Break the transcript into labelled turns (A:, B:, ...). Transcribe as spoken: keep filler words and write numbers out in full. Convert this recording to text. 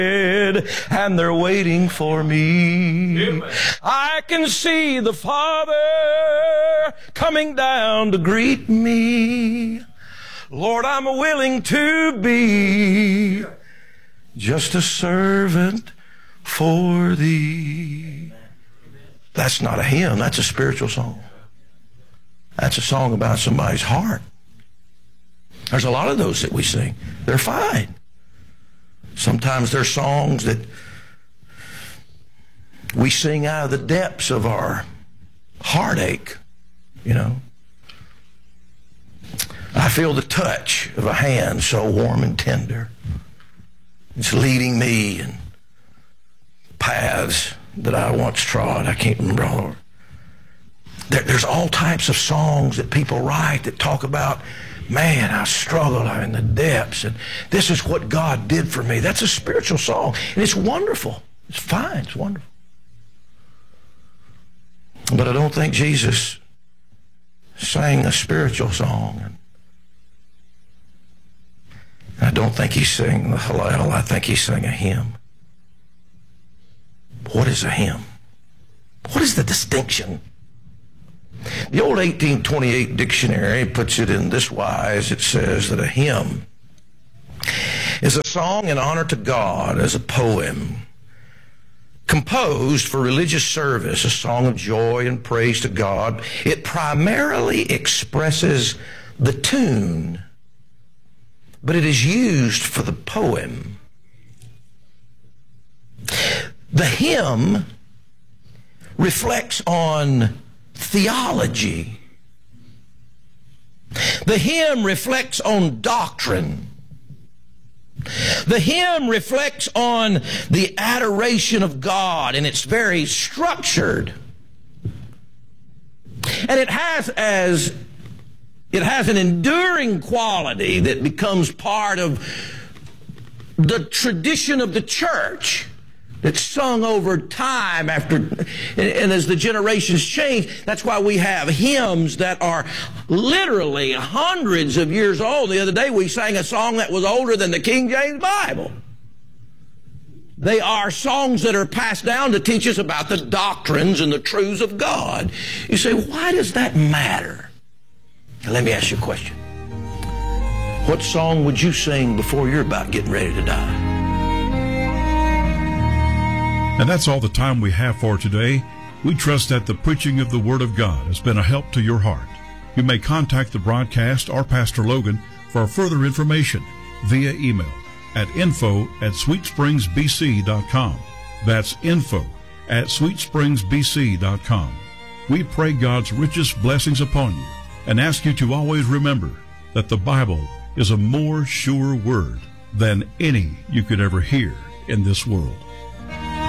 A: and they're waiting for me. Amen. I can see the Father coming down to greet me. Lord, I'm willing to be just a servant for Thee. That's not a hymn. That's a spiritual song. That's a song about somebody's heart. There's a lot of those that we sing. They're fine. Sometimes they're songs that we sing out of the depths of our heartache, you know. I feel the touch of a hand so warm and tender. It's leading me in paths that I once trod. I can't remember all. There, there's all types of songs that people write that talk about, man, I struggled, I'm in the depths, and this is what God did for me. That's a spiritual song, and it's wonderful. It's fine, it's wonderful. But I don't think Jesus sang a spiritual song. And I don't think he sang the Hallel. I think he sang a hymn. What is a hymn? What is the distinction? The old eighteen twenty-eight dictionary puts it in this wise. It says that a hymn is a song in honor to God as a poem composed for religious service, a song of joy and praise to God. It primarily expresses the tune, but it is used for the poem. The hymn reflects on theology. The hymn reflects on doctrine. The hymn reflects on the adoration of God, and it's very structured. And it has as it has an enduring quality that becomes part of the tradition of the church. That's sung over time after, and, and as the generations change, that's why we have hymns that are literally hundreds of years old. The other day we sang a song that was older than the King James Bible. They are songs that are passed down to teach us about the doctrines and the truths of God. You say, why does that matter? Now, let me ask you a question. What song would you sing before you're about getting ready to die?
B: And that's all the time we have for today. We trust that the preaching of the Word of God has been a help to your heart. You may contact the broadcast or Pastor Logan for further information via email at info at sweetspringsbc.com. That's info at sweetspringsbc.com. We pray God's richest blessings upon you and ask you to always remember that the Bible is a more sure word than any you could ever hear in this world.